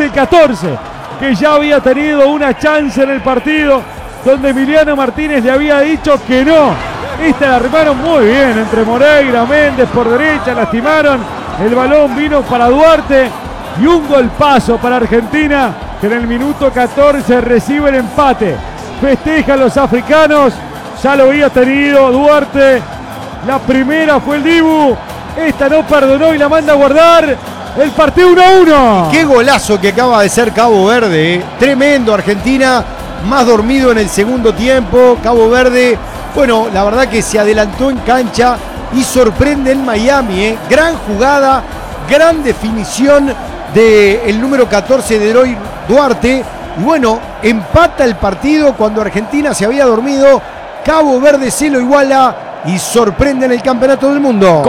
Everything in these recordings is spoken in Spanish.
el 14, que ya había tenido una chance en el partido, donde Emiliano Martínez le había dicho que no. Esta la armaron muy bien entre Moreira, Méndez por derecha, lastimaron. El balón vino para Duarte y un golpazo para Argentina, que en el minuto 14 recibe el empate. Festejan los africanos, ya lo había tenido Duarte. La primera fue el Dibu, esta no perdonó y la manda a guardar. El partido 1-1. Qué golazo que acaba de ser Cabo Verde, ¿eh? Tremendo. Argentina más dormido en el segundo tiempo. Cabo Verde, bueno, la verdad que se adelantó en cancha y sorprende en Miami, ¿eh? Gran jugada, gran definición del número 14 de Eloy Duarte. Y bueno, empata el partido cuando Argentina se había dormido. Cabo Verde se lo iguala y sorprende en el Campeonato del Mundo.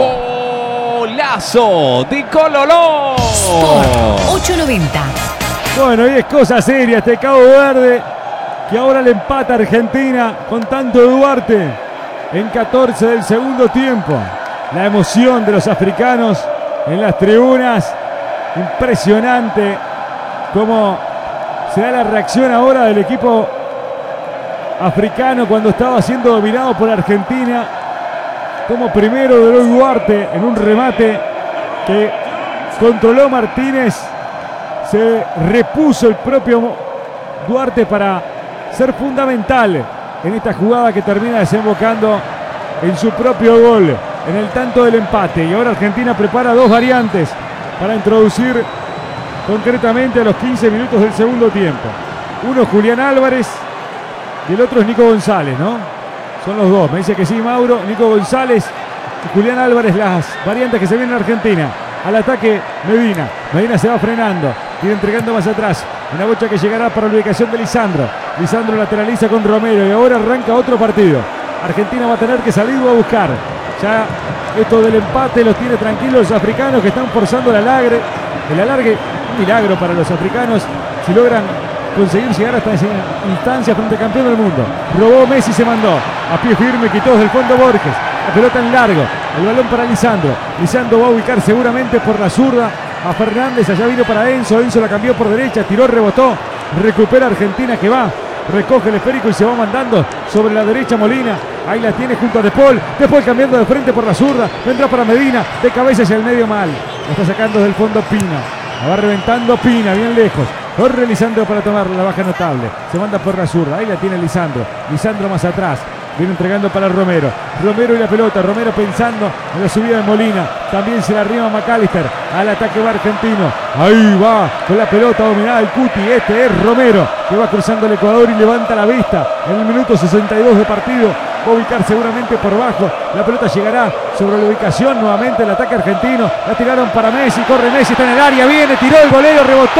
Golazo de Cololó. Sport 890. Bueno, y es cosa seria este Cabo Verde, que ahora le empata a Argentina con tanto de Duarte en 14 del segundo tiempo. La emoción de los africanos en las tribunas, impresionante cómo se da la reacción ahora del equipo africano cuando estaba siendo dominado por Argentina. Como primero de Eloy Duarte en un remate que controló Martínez, se repuso el propio Duarte para ser fundamental en esta jugada que termina desembocando en su propio gol, en el tanto del empate. Y ahora Argentina prepara dos variantes para introducir concretamente a los 15 minutos del segundo tiempo. Uno Julián Álvarez y el otro es Nico González, ¿no? Son los dos, me dice que sí Mauro. Nico González y Julián Álvarez, las variantes que se vienen en Argentina. Al ataque Medina, Medina se va frenando, viene entregando más atrás, una bocha que llegará para la ubicación de Lisandro. Lisandro lateraliza con Romero y ahora arranca otro partido. Argentina va a tener que salir a buscar. Ya esto del empate los tiene tranquilos los africanos, que están forzando el alargue. Un milagro para los africanos si logran conseguir llegar hasta esa instancia frente al campeón del mundo. Robó Messi, se mandó a pie firme, quitó desde el fondo Borges. La pelota en largo, el balón para Lisandro. Lisandro va a ubicar seguramente por la zurda a Fernández, allá vino para Enzo. Enzo la cambió por derecha, tiró, rebotó. Recupera Argentina, que va, recoge el esférico y se va mandando sobre la derecha Molina. Ahí la tiene junto a De Paul. De Paul cambiando de frente por la zurda. Vendrá para Medina, de cabeza hacia el medio mal. La está sacando desde el fondo Pina. La va reventando Pina, bien lejos. Corre Lisandro para tomar la baja notable. Se manda por la zurda. Ahí la tiene Lisandro. Lisandro más atrás. Viene entregando para Romero. Romero y la pelota. Romero pensando en la subida de Molina. También se la arrima McAllister. Al ataque va Argentino. Ahí va con la pelota dominada el Cuti. Este es Romero, que va cruzando el Ecuador y levanta la vista. En el minuto 62 de partido. Va a ubicar seguramente por bajo. La pelota llegará sobre la ubicación. Nuevamente el ataque argentino. La tiraron para Messi. Corre Messi. Está en el área. Viene. Tiró el golero. Rebotó.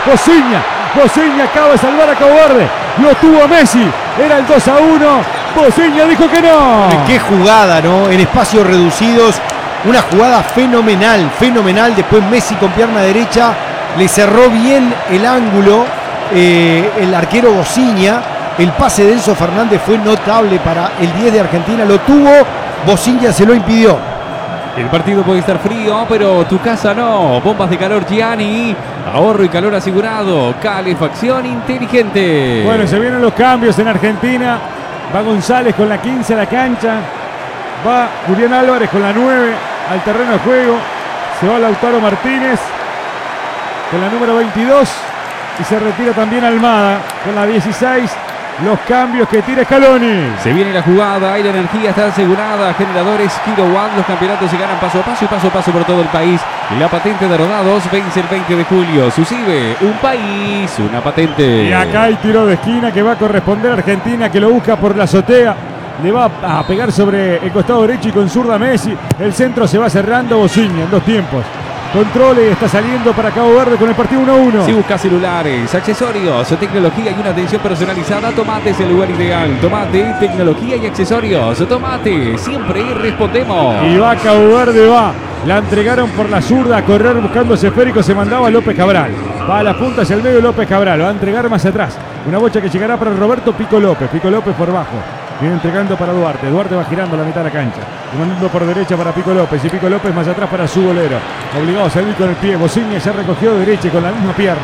Bociña acaba de salvar a Cabo Verde. Lo tuvo Messi. Era el 2-1. Bociña dijo que no. Qué jugada, ¿no? En espacios reducidos. Una jugada fenomenal. Después Messi con pierna derecha. Le cerró bien el ángulo. El arquero Bociña. El pase de Enzo Fernández fue notable para el 10 de Argentina. Lo tuvo. Bociña se lo impidió. El partido puede estar frío, pero tu casa no. Bombas de calor Gianni. Ahorro y calor asegurado. Calefacción inteligente. Bueno, se vienen los cambios en Argentina. Va González con la 15 a la cancha. Va Julián Álvarez con la 9 al terreno de juego. Se va Lautaro Martínez con la número 22. Y se retira también Almada con la 16. Los cambios que tira Scaloni. Se viene la jugada, ahí la energía está asegurada. Generadores Kilowatt, los campeonatos se ganan paso a paso y paso a paso por todo el país. Y la patente de rodados vence el 20 de julio. Sucibe, un país, una patente. Y acá hay tiro de esquina que va a corresponder a Argentina, que lo busca por la azotea. Le va a pegar sobre el costado derecho y con zurda Messi. El centro se va cerrando. Bociña en dos tiempos. Controle, está saliendo para Cabo Verde con el partido 1-1. Si buscas celulares, accesorios, tecnología y una atención personalizada, Tomate es el lugar ideal. Tomate, tecnología y accesorios. Tomate, siempre respondemos. Y va Cabo Verde, va. La entregaron por la zurda a correr buscando ese esférico. Se mandaba López Cabral. Va a la punta hacia el medio López Cabral. Va a entregar más atrás. Una bocha que llegará para Roberto Pico López. Pico López por bajo. Viene entregando para Duarte. Duarte va girando la mitad de la cancha. Mandando por derecha para Pico López. Y Pico López más atrás para su golero. Obligado a salir con el pie. Bociña ya recogió de derecha y con la misma pierna.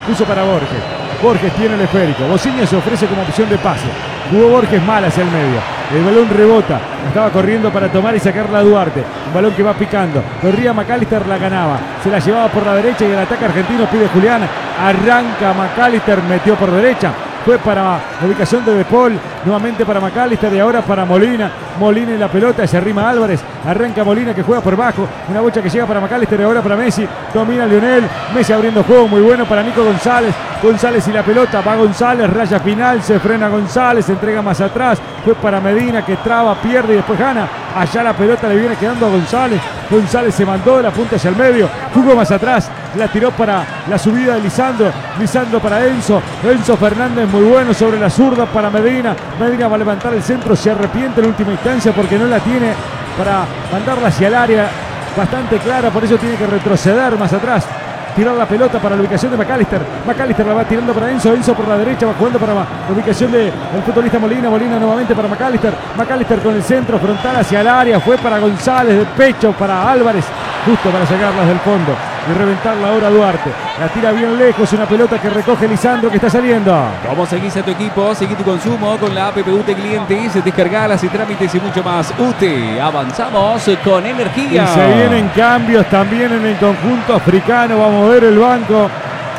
puso para Borges. Borges tiene el esférico. Bociña se ofrece como opción de pase. Jugó Borges mal hacia el medio. El balón rebota. Estaba corriendo para tomar y sacarla a Duarte. Un balón que va picando. Corría McAllister, la ganaba. Se la llevaba por la derecha y el ataque argentino pide Julián. Arranca McAllister, metió por derecha. Fue para la ubicación de De Paul, nuevamente para McAllister y ahora para Molina. Molina en la pelota, se arrima Álvarez. Arranca Molina que juega por bajo. Una bocha que llega para McAllister y ahora para Messi. Domina Lionel. Messi abriendo juego muy bueno para Nico González. González y la pelota, va González, raya final, se frena González, se entrega más atrás. Fue para Medina que traba, pierde y después gana. Allá la pelota le viene quedando a González. González se mandó de la punta hacia el medio. Jugó más atrás. La tiró para la subida de Lisandro. Lisandro para Enzo. Enzo Fernández muy bueno sobre la zurda para Medina. Medina va a levantar el centro. Se arrepiente en última instancia porque no la tiene para mandarla hacia el área. Bastante clara, por eso tiene que retroceder más atrás. Tirar la pelota para la ubicación de McAllister. McAllister la va tirando para Enzo. Enzo por la derecha va jugando para la ubicación del futbolista Molina. Molina nuevamente para McAllister. McAllister con el centro frontal hacia el área. Fue para González de pecho para Álvarez. Justo para sacarlas del fondo y reventarla ahora Duarte. La tira bien lejos. Una pelota que recoge Lisandro que está saliendo. ¿Cómo seguís a tu equipo? Seguí tu consumo con la app UTE Clientes. Descargalas y trámites y mucho más. UTE. Avanzamos con energía. Y se vienen cambios también en el conjunto africano. Vamos a ver el banco.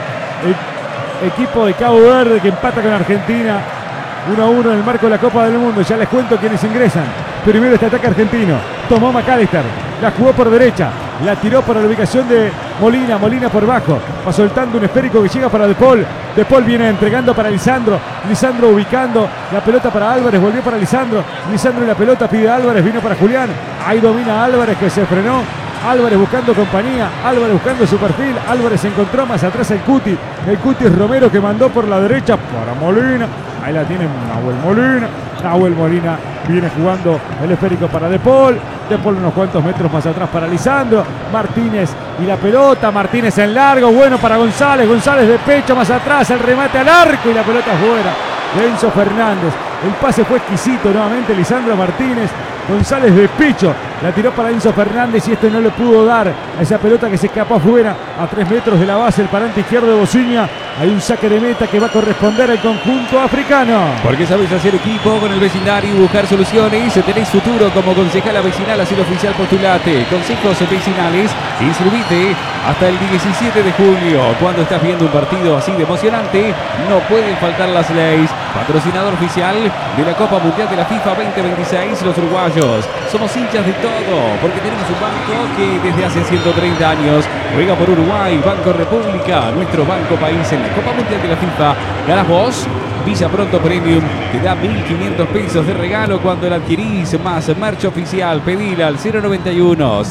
El equipo de Cabo Verde que empata con Argentina 1-1 en el marco de la Copa del Mundo. Ya les cuento quiénes ingresan. Primero este ataque argentino. Tomó McAllister. La jugó por derecha. La tiró para la ubicación de Molina. Molina por bajo. Va soltando un esférico que llega para De Paul. De Paul viene entregando para Lisandro. Lisandro ubicando la pelota para Álvarez. Volvió para Lisandro. Lisandro y la pelota pide a Álvarez. Vino para Julián. Ahí domina Álvarez que se frenó. Álvarez buscando compañía. Álvarez buscando su perfil. Álvarez encontró más atrás el Cuti. El Cuti Romero que mandó por la derecha para Molina. Ahí la tiene Nahuel Molina. Nahuel Molina viene jugando el esférico para De Paul. De Paul unos cuantos metros más atrás para Lisandro. Martínez y la pelota. Martínez en largo. Bueno para González. González de pecho más atrás. El remate al arco y la pelota fuera de Enzo Fernández. El pase fue exquisito nuevamente. Lisandro Martínez. González de pecho. La tiró para Enzo Fernández y este no le pudo dar a esa pelota que se escapó afuera a 3 metros de la base. El parante izquierdo de Bociña. Hay un saque de meta que va a corresponder al conjunto africano. Porque sabes hacer equipo con el vecindario y buscar soluciones. Tenés futuro como concejala vecinal, así oficial postulate. Consejos vecinales, inscribite hasta el 17 de julio. Cuando estás viendo un partido así de emocionante, no pueden faltar las leyes. Patrocinador oficial de la Copa Mundial de la FIFA 2026, los uruguayos. Somos hinchas de todo, porque tenemos un banco que desde hace 130 años juega por Uruguay. Banco República, nuestro banco país en la Copa Mundial de la FIFA. Ganas vos. Visa Pronto Premium te da 1.500 pesos de regalo cuando la adquirís, más merch oficial. Pedila al 091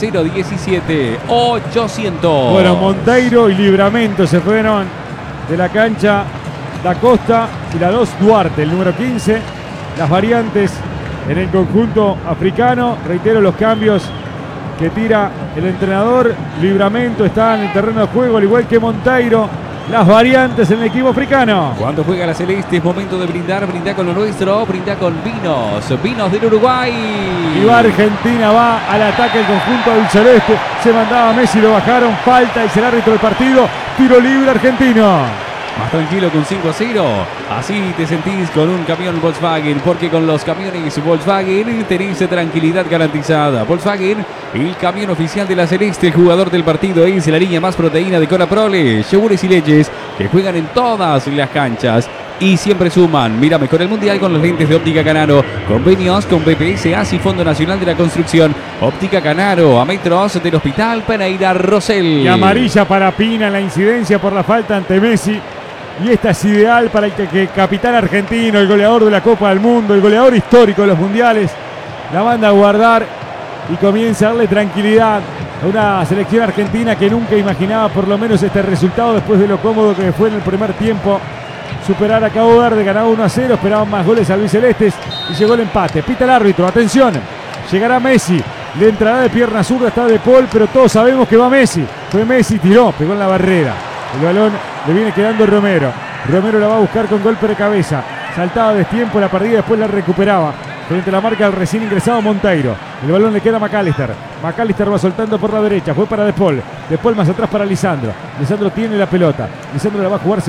017 800. Bueno, Monteiro y Livramento se fueron de la cancha. Da Costa y la 2 Duarte, el número 15. Las variantes en el conjunto africano. Reitero los cambios que tira el entrenador. Livramento está en el terreno de juego, al igual que Monteiro. Las variantes en el equipo africano. Cuando juega la Celeste es momento de brindar. Brinda con lo nuestro, brinda con vinos. Vinos del Uruguay. Y va Argentina, va al ataque el conjunto del Celeste. Se mandaba Messi, lo bajaron. Falta, es el árbitro del partido. Tiro libre argentino. Más tranquilo con 5-0. Así te sentís con un camión Volkswagen, porque con los camiones Volkswagen tenés tranquilidad garantizada. Volkswagen, el camión oficial de la Celeste. El jugador del partido es la línea más proteína de Cola Prole. Yogures y leches que juegan en todas las canchas y siempre suman. Mira mejor el mundial con los lentes de Óptica Canaro. Convenios con BPS, ASI, Fondo Nacional de la Construcción. Óptica Canaro, a metros del Hospital Pereira Rosell. Y amarilla para Pina en la incidencia por la falta ante Messi. Y esta es ideal para el que capitán argentino, el goleador de la Copa del Mundo, el goleador histórico de los mundiales. La manda a guardar y comienza a darle tranquilidad a una selección argentina que nunca imaginaba por lo menos este resultado después de lo cómodo que fue en el primer tiempo. Superar a Cabo Verde, ganaba 1-0, esperaban más goles a Luis Celestes y llegó el empate. Pita el árbitro, atención, llegará Messi, le entrará de pierna zurda, está De Paul, pero todos sabemos que va Messi. Fue Messi, tiró, pegó en la barrera. El balón le viene quedando Romero. Romero la va a buscar con golpe de cabeza. Saltaba a destiempo, la perdida, después la recuperaba. Frente a la marca del recién ingresado Monteiro. El balón le queda a McAllister. McAllister va soltando por la derecha. Fue para De Paul. De Paul más atrás para Lisandro. Lisandro tiene la pelota. Lisandro la va a jugar